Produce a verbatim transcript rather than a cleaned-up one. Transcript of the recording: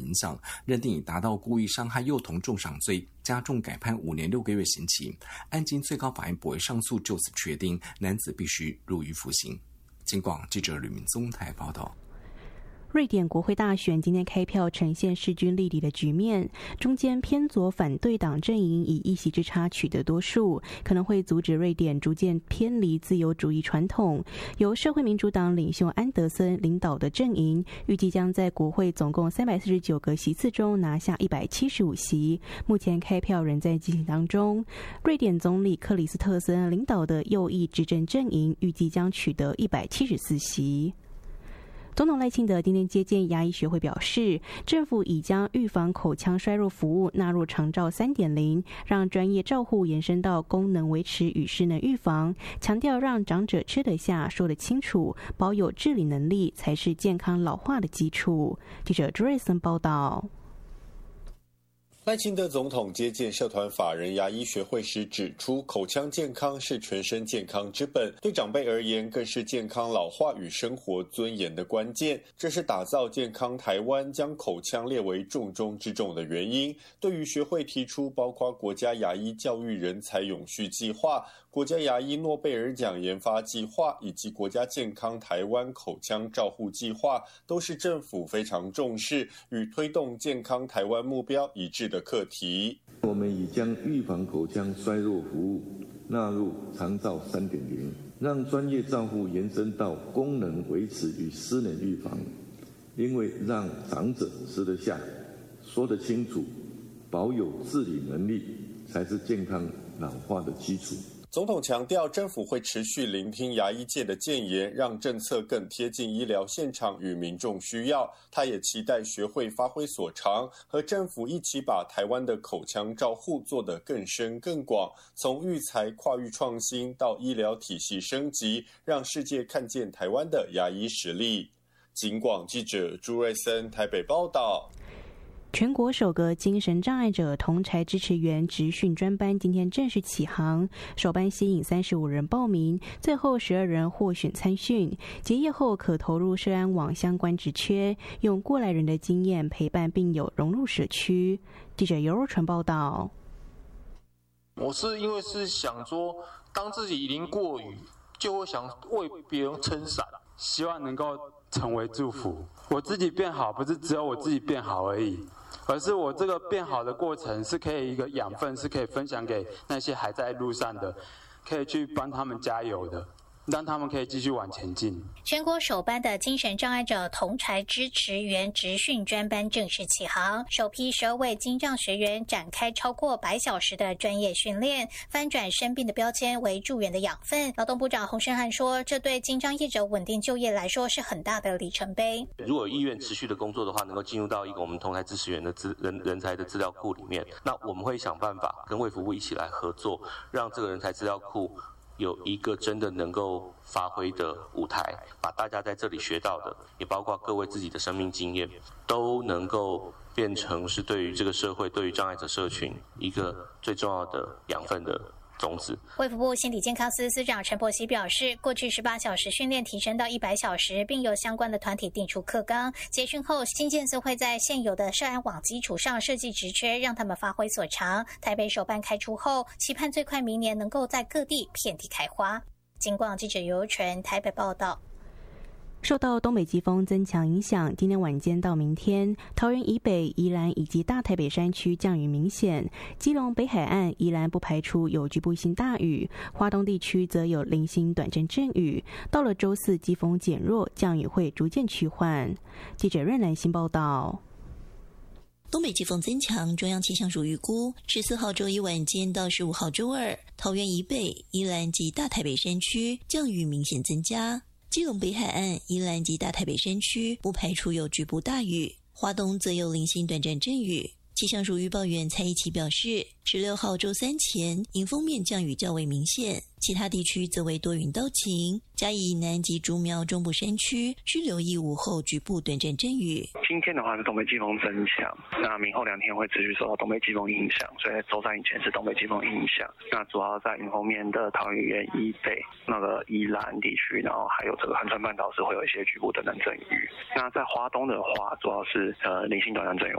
影响，认定已达到故意伤害幼童重赏罪，加重改判五年六个月刑期。案经最高法院驳回上诉，就此确定男子必须入狱服刑。警广记者吕明宗台报道。 瑞典国会大选今天开票，呈现势均力敌的局面，中间偏左反对党阵营以一席之差取得多数，可能会阻止瑞典逐渐偏离自由主义传统。由社会民主党领袖安德森领导的阵营预计将在国会总共三百四十九个席次中拿下一百七十五席，目前开票仍在进行当中。瑞典总理克里斯特森领导的右翼执政阵营预计将取得一百七十四席。总统赖清德今天接见牙医学会表示，政府已将预防口腔衰弱服务纳入长照 三点零， 让专业照护延伸到功能维持与失能预防，强调让长者吃得下、说得清楚，保有自理能力才是健康老化的基础。记者朱瑞森报道。 赖清德总统接见社团法人牙医学会时指出，口腔健康是全身健康之本，对长辈而言更是健康老化与生活尊严的关键。这是打造健康台湾将口腔列为重中之重的原因。对于学会提出包括国家牙医教育人才永续计划、国家牙医诺贝尔奖研发计划以及国家健康台湾口腔照护计划，都是政府非常重视与推动健康台湾目标一致的课题。 我们已将预防口腔衰弱服务纳入长照 三点零， 让专业照护延伸到功能维持与失能预防，因为让长者吃得下、说得清楚，保有自理能力，才是健康老化的基础。 总统强调，政府会持续聆听牙医界的建言，让政策更贴近医疗现场与民众需要。他也期待学会发挥所长，和政府一起把台湾的口腔照护做得更深更广，从育才跨域创新到医疗体系升级，让世界看见台湾的牙医实力。警广记者朱瑞森台北报道。 全国首个精神障碍者同侪支持员职训专班今天正式起航，首班吸引三十五人报名，最后十二人获选参训。结业后可投入社安网相关职缺，用过来人的经验陪伴病友融入社区。记者尤若纯报道。 我是因为是想说，当自己已经过于，就会想为别人撑伞，希望能够成为祝福。我自己变好，不是只有我自己变好而已，而是我这个变好的过程是可以一个养分，是可以分享给那些还在路上的，可以去帮他们加油的，让他们可以继续往前进。 全国首班的精神障碍者同侪支持员职训专班正式起航，首批十二位精障学员展开超过百小时的专业训练，翻转生病的标签为助援的养分。劳动部长洪胜汉说，这对精障业者稳定就业来说是很大的里程碑。 如果有意愿持续的工作的话，能够进入到一个我们同侪支持员的资人人才的资料库里面，那我们会想办法跟卫福部一起来合作，让这个人才资料库有一个真的能够发挥的舞台，把大家在这里学到的，也包括各位自己的生命经验，都能够变成是对于这个社会、对于障碍者社群一个最重要的养分的种子。 卫福部心理健康司司长陈柏希表示，过去十八小时训练提升到一百小时，并由相关的团体定出课纲。结训后，新建司会在现有的社安网基础上设计职缺，让他们发挥所长。台北首班开出后，期盼最快明年能够在各地遍地开花。警广记者尤纯台北报道。 受到东北季风增强影响，今天晚间到明天，桃园以北、宜兰以及大台北山区降雨明显，基隆北海岸、宜兰不排除有局部性大雨，花东地区则有零星短阵阵雨。到了周四，季风减弱，降雨会逐渐趋缓。记者任兰新报道。 东北季风增强，中央气象署预估十四号周一晚间到十五号周二，桃园以北、宜兰及大台北山区降雨明显增加。基隆北海岸、宜兰及大台北山区不排除有局部大雨，花东则有零星短暂阵雨。气象署预报员蔡一奇表示，十六号周三前迎风面降雨较为明显，其他地区则为多云到晴。嘉义以南及竹苗中部山区需留意午后局部短暂阵雨。 今天的话是东北季风增强，那明后两天会持续受到东北季风影响，所以周三以前是东北季风影响。那主要在迎风面的桃园以北、那个宜兰地区，然后还有这个恒春半岛是会有一些局部的短暂阵雨。那在花东的话，主要是呃零星短暂阵雨。